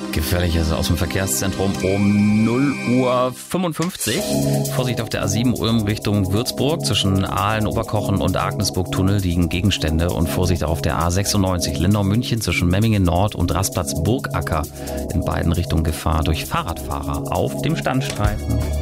Gefährliches aus dem Verkehrszentrum um 0:55 Uhr. Vorsicht auf der A7 Ulm Richtung Würzburg. Zwischen Aalen, Oberkochen und Agnesburg-Tunnel liegen Gegenstände. Und Vorsicht auch auf der A96 Lindau-München zwischen Memmingen Nord und Rastplatz Burgacker. In beiden Richtungen Gefahr durch Fahrradfahrer auf dem Standstreifen.